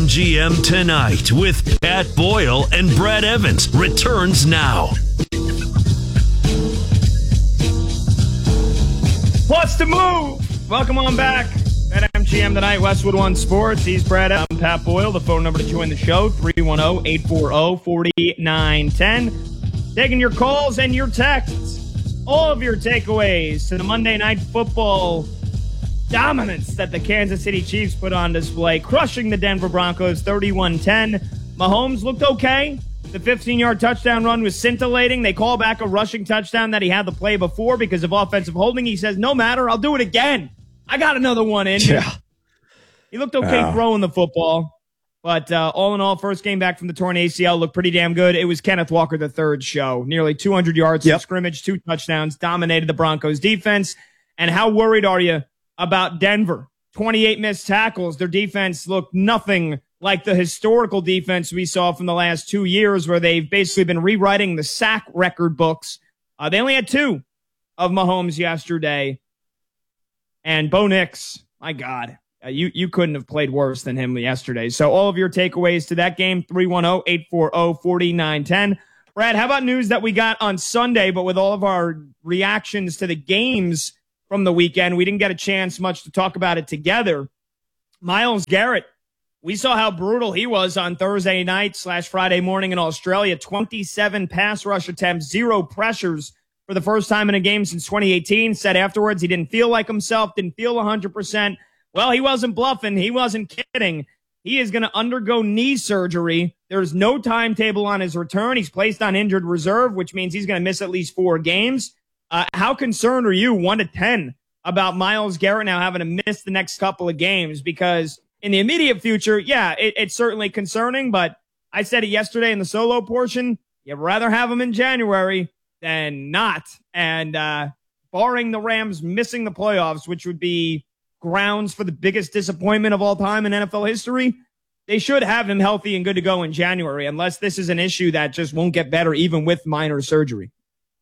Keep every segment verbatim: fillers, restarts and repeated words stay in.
G M Tonight with Pat Boyle and Brad Evans returns now. What's the move? Welcome on back. At M G M Tonight, Westwood One Sports. He's Brad. I'm Pat Boyle. The phone number to join the show, three one zero, eight four zero, four nine one zero. Taking your calls and your texts. All of your takeaways to the Monday Night Football dominance that the Kansas City Chiefs put on display, crushing the Denver Broncos thirty-one ten. Mahomes looked okay. The fifteen-yard touchdown run was scintillating. They call back a rushing touchdown that he had the play before because of offensive holding. He says, no matter, I'll do it again. I got another one in. Yeah. He looked okay uh. throwing the football. But uh, all in all, first game back from the torn A C L looked pretty damn good. It was Kenneth Walker the third's show. Nearly two hundred yards yep. in scrimmage, two touchdowns, dominated the Broncos defense. And how worried are you about Denver? twenty-eight missed tackles. Their defense looked nothing like the historical defense we saw from the last two years where they've basically been rewriting the sack record books. Uh, they only had two of Mahomes yesterday. And Bo Nix, my God, uh, you, you couldn't have played worse than him yesterday. So all of your takeaways to that game, three one zero, eight four zero, four nine one zero. Brad, how about news that we got on Sunday, but with all of our reactions to the games from the weekend, we didn't get a chance much to talk about it together. Myles Garrett, we saw how brutal he was on Thursday night slash Friday morning in Australia. twenty-seven pass rush attempts, zero pressures for the first time in a game since twenty eighteen. Said afterwards he didn't feel like himself, didn't feel one hundred percent. Well, he wasn't bluffing. He wasn't kidding. He is going to undergo knee surgery. There's no timetable on his return. He's placed on injured reserve, which means he's going to miss at least four games. Uh, how concerned are you, one to ten, about Myles Garrett now having to miss the next couple of games? Because in the immediate future, yeah, it, it's certainly concerning, but I said it yesterday in the solo portion, you'd rather have him in January than not. And uh, barring the Rams missing the playoffs, which would be grounds for the biggest disappointment of all time in N F L history, they should have him healthy and good to go in January, unless this is an issue that just won't get better even with minor surgery.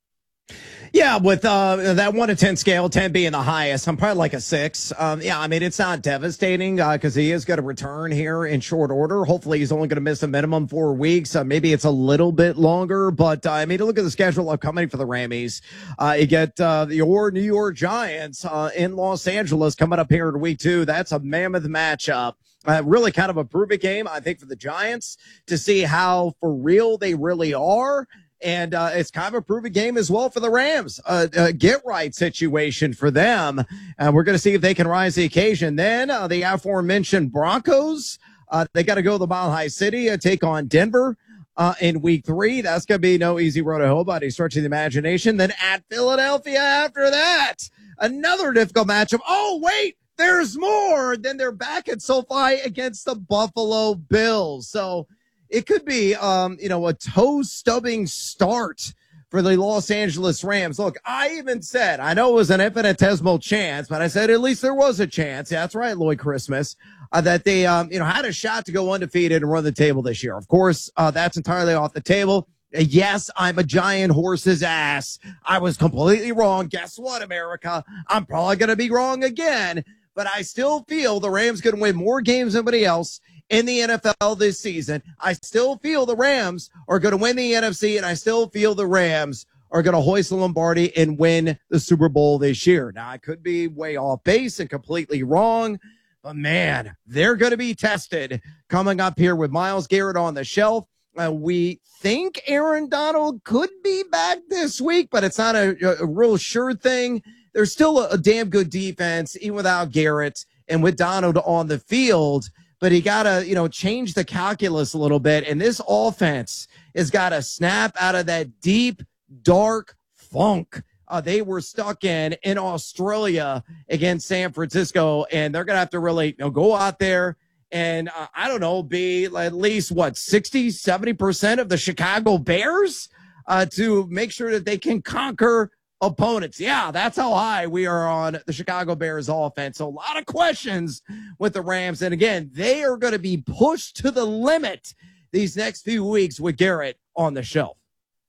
Yeah, with uh, that one to ten scale, ten being the highest, I'm probably like a six. Um, yeah, I mean, it's not devastating because uh, he is going to return here in short order. Hopefully, he's only going to miss a minimum four weeks. Uh, maybe it's a little bit longer, but uh, I mean, look at the schedule upcoming for the Rammies. Uh, you get uh, your New York Giants uh, in Los Angeles coming up here in week two. That's a mammoth matchup. Uh, really kind of a prove-it game, I think, for the Giants to see how for real they really are. And uh, it's kind of a prove-it game as well for the Rams. Uh, uh, get-right situation for them. And uh, we're going to see if they can rise to the occasion. Then uh, the aforementioned Broncos, uh, they got to go to the Mile High City and take on Denver uh, in week three. That's going to be no easy road to hoe by any stretch of the imagination. Then at Philadelphia after that, another difficult matchup. Oh, wait, there's more. Then they're back at SoFi against the Buffalo Bills. So it could be, um, you know, a toe-stubbing start for the Los Angeles Rams. Look, I even said, I know it was an infinitesimal chance, but I said at least there was a chance. That's right, Lloyd Christmas, uh, that they, um, you know, had a shot to go undefeated and run the table this year. Of course, uh, that's entirely off the table. Uh, yes, I'm a giant horse's ass. I was completely wrong. Guess what, America? I'm probably going to be wrong again, but I still feel the Rams going to win more games than anybody else in the N F L this season. I still feel the Rams are going to win the N F C, and I still feel the Rams are going to hoist the Lombardi and win the Super Bowl this year. Now, I could be way off base and completely wrong, but man, they're going to be tested coming up here with Myles Garrett on the shelf. Uh, we think Aaron Donald could be back this week, but it's not a, a real sure thing. There's still a, a damn good defense, even without Garrett and with Donald on the field. But he got to, you know, change the calculus a little bit. And this offense has got to snap out of that deep, dark funk uh, they were stuck in in Australia against San Francisco. And they're going to have to really, you know, go out there and, uh, I don't know, be at least, what, sixty, seventy percent of the Chicago Bears uh, to make sure that they can conquer opponents. Yeah, that's how high we are on the Chicago Bears offense. So a lot of questions with the Rams. And again, they are going to be pushed to the limit these next few weeks with Garrett on the shelf.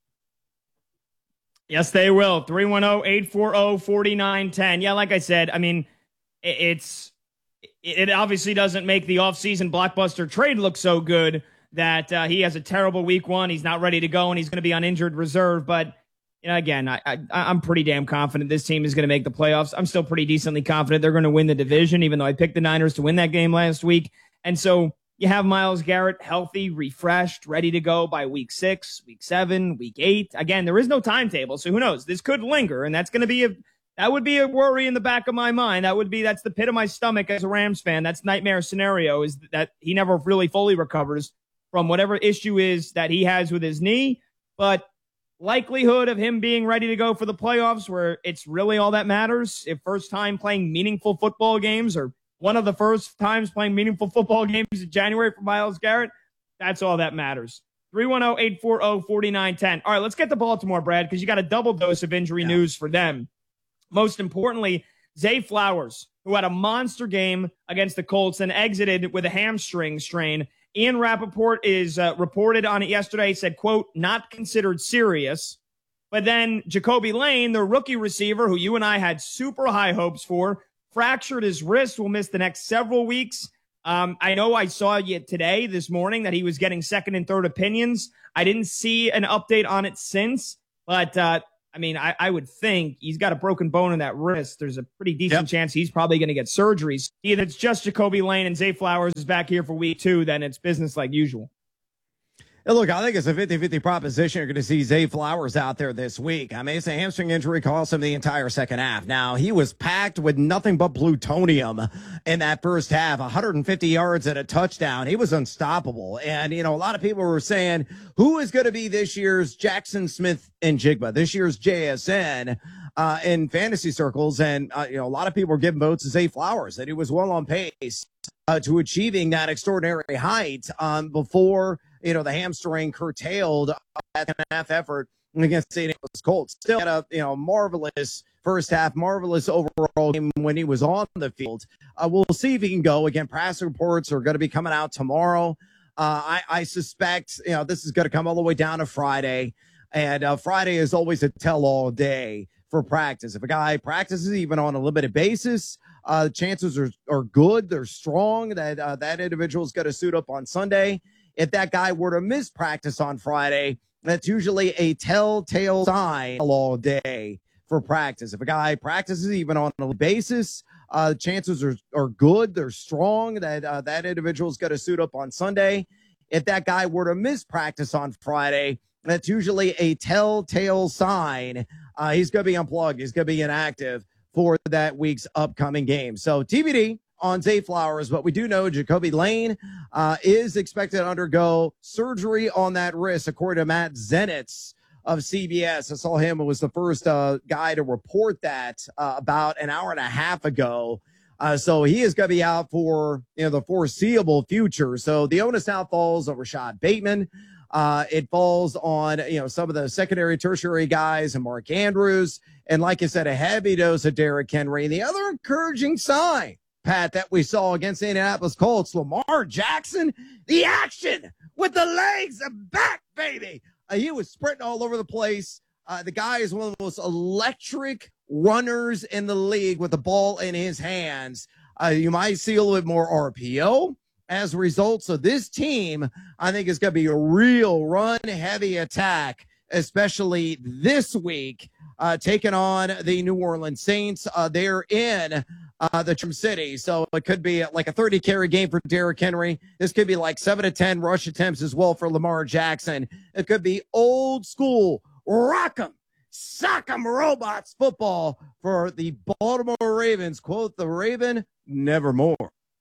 Yes, they will. three one zero, eight four zero, four nine one zero. Yeah, like I said, I mean, it's it obviously doesn't make the offseason blockbuster trade look so good that uh, he has a terrible week one. He's not ready to go, and he's going to be on injured reserve. But you know, again, I, I, I'm pretty damn confident this team is going to make the playoffs. I'm still pretty decently confident they're going to win the division, even though I picked the Niners to win that game last week. And so you have Myles Garrett healthy, refreshed, ready to go by week six, week seven, week eight. Again, there is no timetable, so who knows? This could linger, and that's going to be a that would be a worry in the back of my mind. That would be that's the pit of my stomach as a Rams fan. That's nightmare scenario is that he never really fully recovers from whatever issue is that he has with his knee. But likelihood of him being ready to go for the playoffs, where it's really all that matters, if first time playing meaningful football games or one of the first times playing meaningful football games in January for Myles Garrett, that's all that matters. three one zero, eight four zero, four nine one zero. All right, let's get to Baltimore, Brad, because you got a double dose of injury yeah. news for them. Most importantly, Zay Flowers, who had a monster game against the Colts and exited with a hamstring strain. Ian Rappaport is uh, reported on it yesterday, said, quote, not considered serious. But then Jacoby Lane, the rookie receiver, who you and I had super high hopes for, fractured his wrist, will miss the next several weeks. Um, I know I saw you today, this morning, that he was getting second and third opinions. I didn't see an update on it since, but uh, I mean, I, I would think he's got a broken bone in that wrist. There's a pretty decent yep. chance he's probably going to get surgeries. Either it's just Jacoby Lane and Zay Flowers is back here for week two, then it's business like usual. Hey, look, I think it's a fifty-fifty proposition. You're going to see Zay Flowers out there this week. I mean, it's a hamstring injury, cost him the entire second half. Now, he was packed with nothing but plutonium in that first half, one hundred fifty yards and a touchdown. He was unstoppable. And, you know, a lot of people were saying, who is going to be this year's Jackson Smith and Jigba, this year's J S N uh, in fantasy circles? And, uh, you know, a lot of people were giving votes to Zay Flowers, that he was well on pace uh, to achieving that extraordinary height um, before you know, the hamstring curtailed that half effort against Saint Louis Colts. Still had a, you know, marvelous first half, marvelous overall game when he was on the field. Uh, we'll see if he can go. Again, press reports are going to be coming out tomorrow. Uh, I, I suspect, you know, this is going to come all the way down to Friday. And uh, Friday is always a tell-all day for practice. If a guy practices even on a limited basis, uh, chances are, are good. They're strong that uh, that individual is going to suit up on Sunday. If that guy were to miss practice on Friday, that's usually a telltale sign all day for practice. If a guy practices even on a basis, uh, chances are, are good. They're strong that uh, that individual is going to suit up on Sunday. If that guy were to miss practice on Friday, that's usually a telltale sign uh, he's going to be unplugged. He's going to be inactive for that week's upcoming game. So T B D on Zay Flowers, but we do know Jacoby Lane uh, is expected to undergo surgery on that wrist, according to Matt Zenitz of C B S. I saw him. It was the first uh, guy to report that uh, about an hour and a half ago. Uh, so he is going to be out for you know the foreseeable future. So the onus now falls on Rashad Bateman. Uh, it falls on you know some of the secondary, tertiary guys, and Mark Andrews, and like I said, a heavy dose of Derrick Henry. And the other encouraging sign, Pat, that we saw against the Indianapolis Colts, Lamar Jackson, the action with the legs and back, baby. Uh, he was sprinting all over the place. Uh, the guy is one of the most electric runners in the league with the ball in his hands. Uh, you might see a little bit more R P O as a result. So this team, I think, is going to be a real run-heavy attack, especially this week, uh, taking on the New Orleans Saints. Uh, they're in Uh, the Trim City. So it could be like a thirty carry game for Derrick Henry. This could be like seven to ten rush attempts as well for Lamar Jackson. It could be old school rock 'em, sock 'em robots football for the Baltimore Ravens. Quote the Raven, nevermore.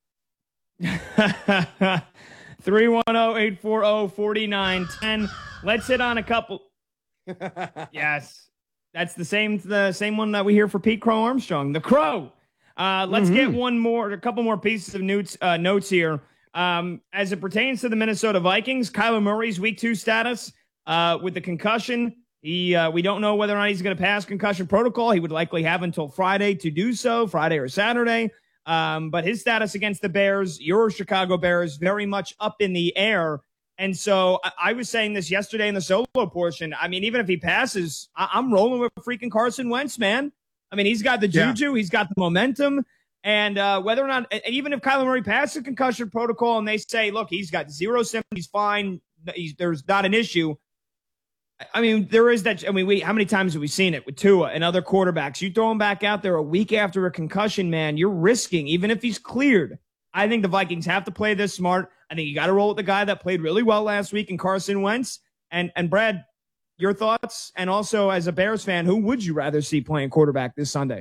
three one zero, eight four zero, four nine one zero. Let's hit on a couple. Yes. That's the same, the same one that we hear for Pete Crow Armstrong, the Crow. Uh, let's mm-hmm. get one more, a couple more pieces of notes, uh, notes here. Um, as it pertains to the Minnesota Vikings, Kyler Murray's week two status uh, with the concussion. He, uh, we don't know whether or not he's going to pass concussion protocol. He would likely have until Friday to do so, Friday or Saturday. Um, but his status against the Bears, your Chicago Bears, very much up in the air. And so I, I was saying this yesterday in the solo portion. I mean, even if he passes, I, I'm rolling with freaking Carson Wentz, man. I mean, he's got the juju, yeah. he's got the momentum, And uh, whether or not, even if Kyler Murray passes concussion protocol and they say, look, he's got zero symptoms, he's fine, he's, there's not an issue. I mean, there is that. I mean, we how many times have we seen it with Tua and other quarterbacks? You throw him back out there a week after a concussion, man, you're risking, even if he's cleared. I think the Vikings have to play this smart. I think you got to roll with the guy that played really well last week in Carson Wentz. And, and Brad, your thoughts? And also, as a Bears fan, who would you rather see playing quarterback this Sunday?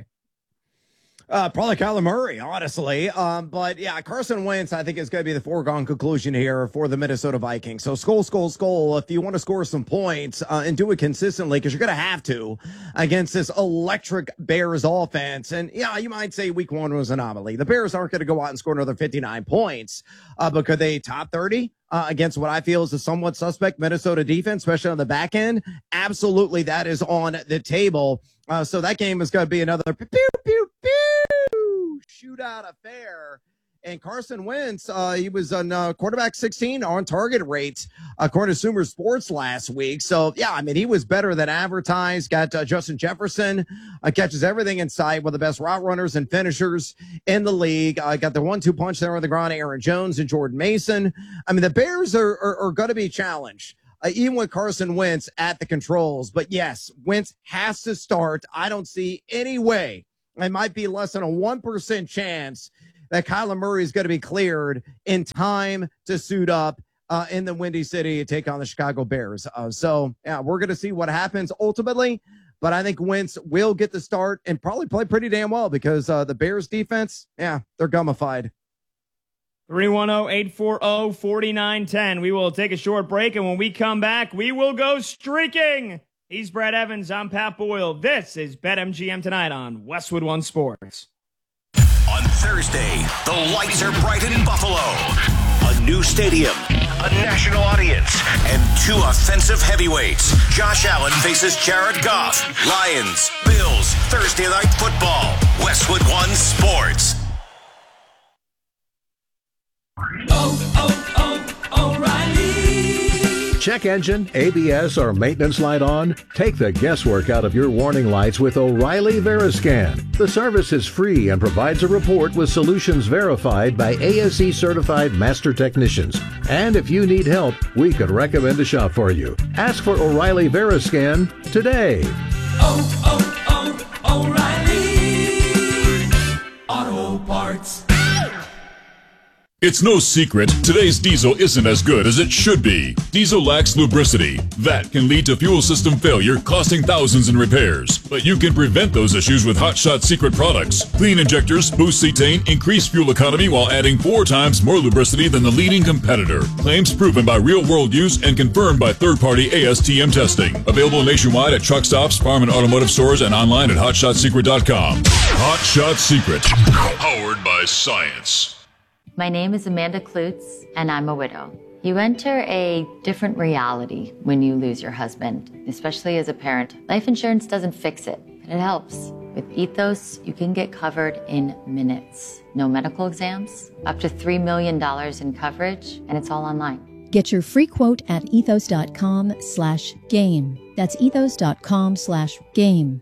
Uh, probably Kyler Murray, honestly. Um, but yeah, Carson Wentz, I think, is going to be the foregone conclusion here for the Minnesota Vikings. So skull, skull, skull. If you want to score some points uh, and do it consistently, because you're going to have to against this electric Bears offense. And yeah, you might say week one was an anomaly. The Bears aren't going to go out and score another fifty-nine points, uh, but could they top thirty? Uh, against what I feel is a somewhat suspect Minnesota defense, especially on the back end? Absolutely, that is on the table. Uh, so that game is going to be another pew, pew, pew, pew, shootout affair. And Carson Wentz, uh, he was on uh, quarterback sixteen on target rates, according to Sumer Sports last week. So, yeah, I mean, he was better than advertised. Got uh, Justin Jefferson, uh, catches everything in sight, one of the best route runners and finishers in the league. Uh, got the one two punch there on the ground, Aaron Jones and Jordan Mason. I mean, the Bears are, are, are going to be challenged, uh, even with Carson Wentz at the controls. But, yes, Wentz has to start. I don't see any way. It might be less than a one percent chance that Kyler Murray is going to be cleared in time to suit up uh, in the Windy City and take on the Chicago Bears. Uh, so, yeah, we're going to see what happens ultimately. But I think Wentz will get the start and probably play pretty damn well because uh, the Bears defense, yeah, they're gummified. three one zero, eight four zero, four nine one zero. We will take a short break, and when we come back, we will go streaking. He's Brad Evans. I'm Pat Boyle. This is BetMGM Tonight on Westwood One Sports. On Thursday, the lights are bright in Buffalo. A new stadium, a national audience, and two offensive heavyweights. Josh Allen faces Jared Goff. Lions, Bills, Thursday Night Football. Westwood One Sports. Oh, oh, oh, O'Reilly. Check engine, A B S, or maintenance light on? Take the guesswork out of your warning lights with O'Reilly Veriscan. The service is free and provides a report with solutions verified by A S E certified master technicians. And if you need help, we could recommend a shop for you. Ask for O'Reilly Veriscan today. Oh, oh, oh, O'Reilly Auto Parts. It's no secret, today's diesel isn't as good as it should be. Diesel lacks lubricity. That can lead to fuel system failure, costing thousands in repairs. But you can prevent those issues with Hot Shot Secret products. Clean injectors, boost cetane, increase fuel economy while adding four times more lubricity than the leading competitor. Claims proven by real-world use and confirmed by third-party A S T M testing. Available nationwide at truck stops, farm and automotive stores, and online at hot shot secret dot com. Hot Shot Secret. Powered by science. My name is Amanda Klutz, and I'm a widow. You enter a different reality when you lose your husband, especially as a parent. Life insurance doesn't fix it, but it helps. With Ethos, you can get covered in minutes. No medical exams, up to three million dollars in coverage, and it's all online. Get your free quote at ethos.com slash game. That's ethos.com slash game.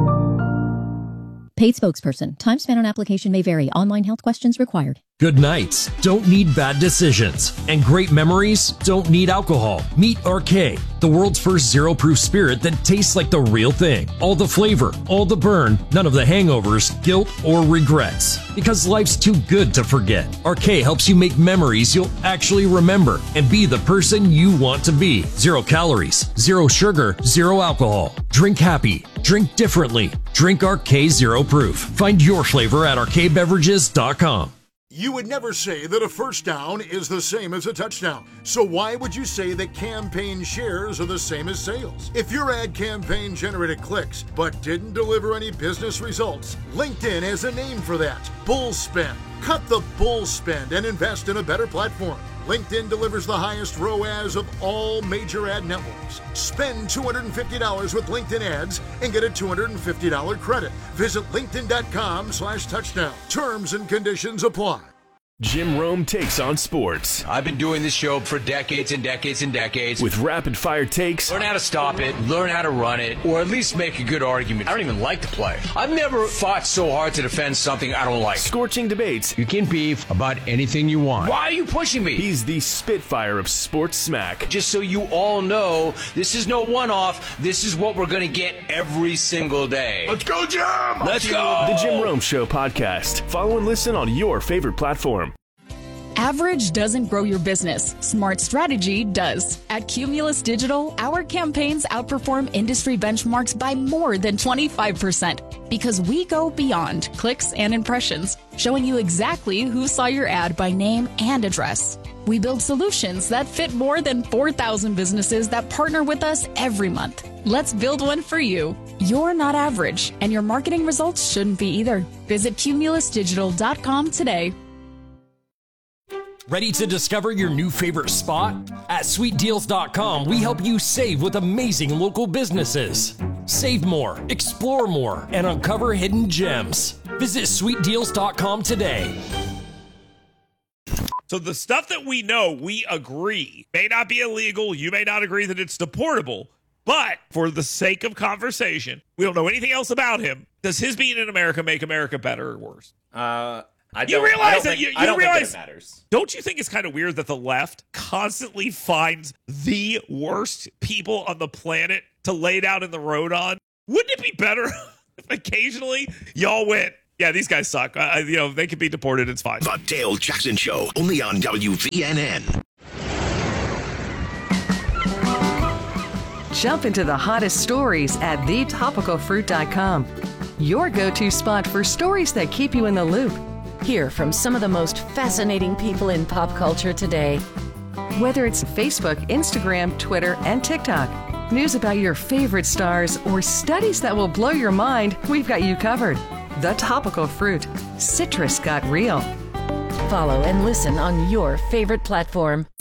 Paid spokesperson. Time spent on application may vary. Online health questions required. Good nights don't need bad decisions, and great memories don't need alcohol. Meet R K, the world's first zero-proof spirit that tastes like the real thing. All the flavor, all the burn, none of the hangovers, guilt, or regrets. Because life's too good to forget. R K helps you make memories you'll actually remember and be the person you want to be. Zero calories, zero sugar, zero alcohol. Drink happy. Drink differently. Drink R K Zero Proof. Find your flavor at R K beverages dot com. You would never say that a first down is the same as a touchdown. So why would you say that campaign shares are the same as sales? If your ad campaign generated clicks but didn't deliver any business results, LinkedIn has a name for that. Bull spend. Cut the bull spend and invest in a better platform. LinkedIn delivers the highest R O A S of all major ad networks. Spend two hundred fifty dollars with LinkedIn ads and get a two hundred fifty dollars credit. Visit linkedin.com slash touchdown. Terms and conditions apply. Jim Rome takes on sports. I've been doing this show for decades and decades and decades. With rapid-fire takes. Learn how to stop it, learn how to run it, or at least make a good argument. I don't even like to play. I've never fought so hard to defend something I don't like. Scorching debates. You can beef about anything you want. Why are you pushing me? He's the Spitfire of sports smack. Just so you all know, this is no one-off. This is what we're going to get every single day. Let's go, Jim! Let's go! The Jim Rome Show podcast. Follow and listen on your favorite platform. Average doesn't grow your business. Smart strategy does. At Cumulus Digital, our campaigns outperform industry benchmarks by more than twenty-five percent because we go beyond clicks and impressions, showing you exactly who saw your ad by name and address. We build solutions that fit more than four thousand businesses that partner with us every month. Let's build one for you. You're not average, and your marketing results shouldn't be either. Visit cumulus digital dot com today. Ready to discover your new favorite spot? At sweet deals dot com, we help you save with amazing local businesses. Save more, explore more, and uncover hidden gems. Visit sweet deals dot com today. So the stuff that we know, we agree, may not be illegal. You may not agree that it's deportable. But for the sake of conversation, we don't know anything else about him. Does his being in America make America better or worse? Uh... I you don't, realize I don't that think, you, you I don't realize, think it matters. Don't you think it's kind of weird that the left constantly finds the worst people on the planet to lay down in the road on? Wouldn't it be better if occasionally y'all went, yeah, these guys suck. Uh, you know, they could be deported. It's fine. The Dale Jackson Show, only on W V N N. Jump into the hottest stories at the topical fruit dot com. Your go-to spot for stories that keep you in the loop. Hear from some of the most fascinating people in pop culture today. Whether it's Facebook, Instagram, Twitter, and TikTok, news about your favorite stars, or studies that will blow your mind, we've got you covered. The Topical Fruit. Citrus got real. Follow and listen on your favorite platform.